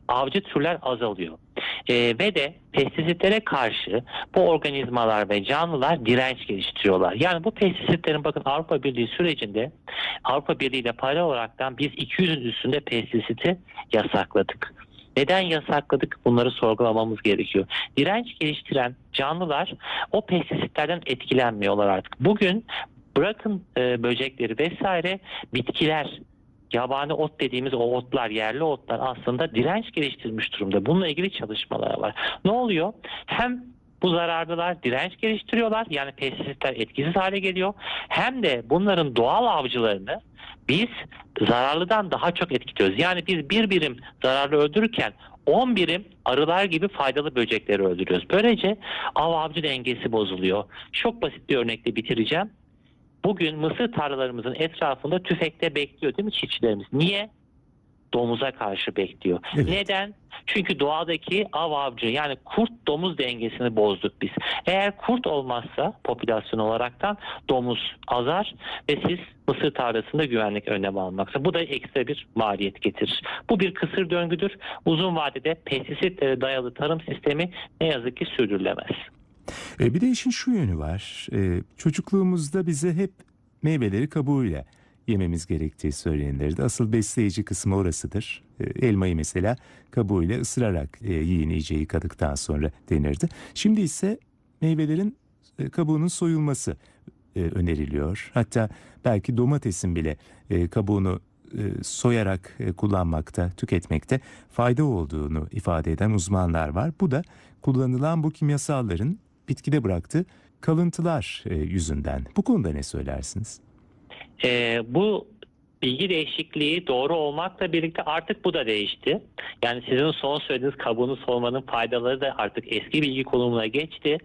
avcı türler azalıyor. Ve de pestisitlere karşı bu organizmalar ve canlılar direnç geliştiriyorlar. Yani bu pestisitlerin, bakın, Avrupa Birliği sürecinde Avrupa Birliği ile paralel olaraktan biz 200'ün üstünde pestisiti yasakladık. Neden yasakladık? Bunları sorgulamamız gerekiyor. Direnç geliştiren canlılar o pestisitlerden etkilenmiyorlar artık. Bugün bırakın böcekleri vesaire, bitkiler, yabani ot dediğimiz o otlar, yerli otlar aslında direnç geliştirmiş durumda. Bununla ilgili çalışmalar var. Ne oluyor? Hem bu zararlılar direnç geliştiriyorlar, yani pestisitler etkisiz hale geliyor. Hem de bunların doğal avcılarını biz zararlıdan daha çok etkiliyoruz. Yani biz bir birim zararlı öldürürken 10 birim arılar gibi faydalı böcekleri öldürüyoruz. Böylece av-avcı dengesi bozuluyor. Çok basit bir örnekle bitireceğim. Bugün mısır tarlalarımızın etrafında tüfekte bekliyor değil mi çiftçilerimiz? Niye? Domuza karşı bekliyor. Evet. Neden? Çünkü doğadaki av-avcı, yani kurt domuz dengesini bozduk biz. Eğer kurt olmazsa popülasyon olaraktan domuz azar ve siz mısır tarlasında güvenlik önlemi almaksa. Bu da ekstra bir maliyet getirir. Bu bir kısır döngüdür. Uzun vadede pestisitlere dayalı tarım sistemi ne yazık ki sürdürülemez. Bir de işin şu yönü var. Çocukluğumuzda bize hep meyveleri kabuğuyla yememiz gerektiği söylenirdi. Asıl besleyici kısmı orasıdır. Elmayı mesela kabuğuyla ısırarak yiyin iyice yıkadıktan sonra denirdi. Şimdi ise meyvelerin kabuğunun soyulması öneriliyor. Hatta belki domatesin bile kabuğunu soyarak kullanmakta, tüketmekte fayda olduğunu ifade eden uzmanlar var. Bu da kullanılan bu kimyasalların bitkide bıraktığı kalıntılar yüzünden. Bu konuda ne söylersiniz? Bu bilgi değişikliği doğru olmakla birlikte artık bu da değişti. Yani sizin son söylediğiniz kabuğunu soymanın faydaları da artık eski bilgi konumuna geçti.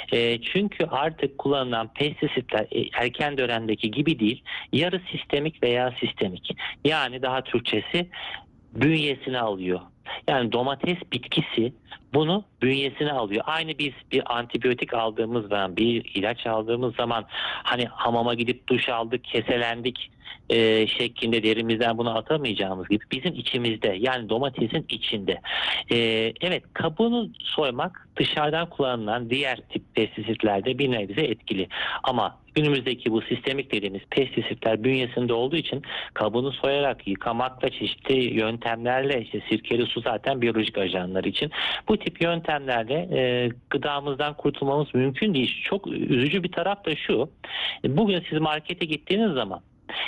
Çünkü artık kullanılan pestisitler erken dönemdeki gibi değil, yarı sistemik veya sistemik. Yani daha Türkçesi bünyesine alıyor. Yani domates bitkisi bunu bünyesine alıyor. Aynı biz bir antibiyotik aldığımız zaman, bir ilaç aldığımız zaman hani hamama gidip duş aldık, keselendik şeklinde derimizden bunu atamayacağımız gibi bizim içimizde, yani domatesin içinde. Evet, kabuğunu soymak dışarıdan kullanılan diğer tip pestisitlerde bir nebze etkili. Ama günümüzdeki bu sistemik dediğimiz pestisitler bünyesinde olduğu için kabuğunu soyarak yıkamakla, çeşitli yöntemlerle, işte sirkeli su zaten biyolojik ajanlar için, bu tip yöntemlerle gıdamızdan kurtulmamız mümkün değil. Çok üzücü bir taraf da şu: bugün siz markete gittiğiniz zaman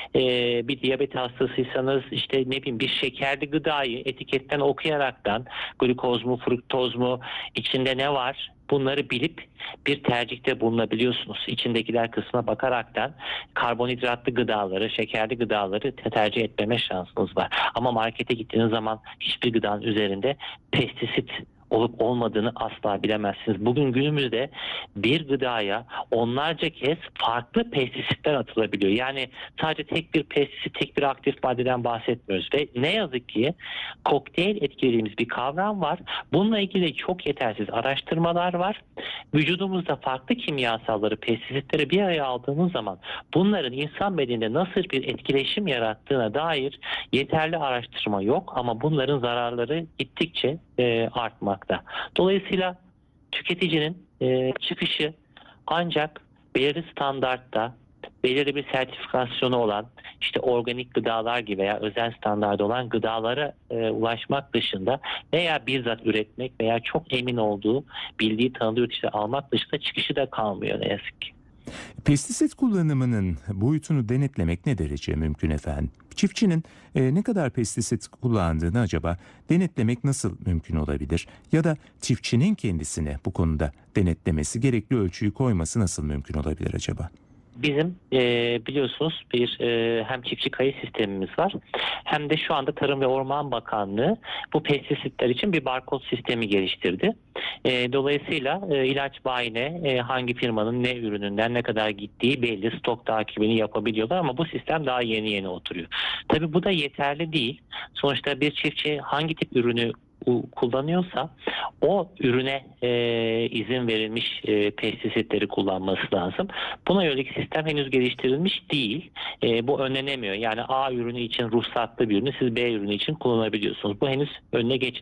bir diyabet hastasıysanız, işte ne bileyim, bir şekerli gıdayı etiketten okuyaraktan glikoz mu, fruktoz mu, içinde ne var, bunları bilip bir tercihte bulunabiliyorsunuz. İçindekiler kısmına bakaraktan karbonhidratlı gıdaları, şekerli gıdaları tercih etmeme şansınız var. Ama markete gittiğiniz zaman hiçbir gıdanın üzerinde pestisit olup olmadığını asla bilemezsiniz. Bugün günümüzde bir gıdaya onlarca kez farklı pestisitler atılabiliyor. Yani sadece tek bir pestisit, tek bir aktif maddeden bahsetmiyoruz. Ve ne yazık ki kokteyl etkilediğimiz bir kavram var. Bununla ilgili çok yetersiz araştırmalar var. Vücudumuzda farklı kimyasalları, pestisitleri bir araya aldığımız zaman bunların insan bedeninde nasıl bir etkileşim yarattığına dair yeterli araştırma yok, ama bunların zararları gittikçe artmakta. Dolayısıyla tüketicinin çıkışı ancak belirli standartta, belirli bir sertifikasyonu olan, işte organik gıdalar gibi veya özel standarda olan gıdalara ulaşmak dışında veya bizzat üretmek veya çok emin olduğu, bildiği, tanıdığı üreticileri almak dışında çıkışı da kalmıyor ne yazık ki. Pestisit kullanımının boyutunu denetlemek ne derece mümkün efendim? Çiftçinin ne kadar pestisit kullandığını acaba denetlemek nasıl mümkün olabilir? Ya da çiftçinin kendisine bu konuda denetlemesi, gerekli ölçüyü koyması nasıl mümkün olabilir acaba? Bizim biliyorsunuz bir hem çiftçi kayıt sistemimiz var, hem de şu anda Tarım ve Orman Bakanlığı bu pestisitler için bir barkod sistemi geliştirdi. Dolayısıyla ilaç bayine hangi firmanın ne ürününden ne kadar gittiği belli, stok takibini yapabiliyorlar, ama bu sistem daha yeni oturuyor. Tabii bu da yeterli değil. Sonuçta bir çiftçi hangi tip ürünü kullanıyorsa o ürüne izin verilmiş pestisitleri kullanması lazım. Buna yönelik sistem henüz geliştirilmiş değil. Bu önlenemiyor. Yani A ürünü için ruhsatlı bir ürünü siz B ürünü için kullanabiliyorsunuz. Bu henüz önüne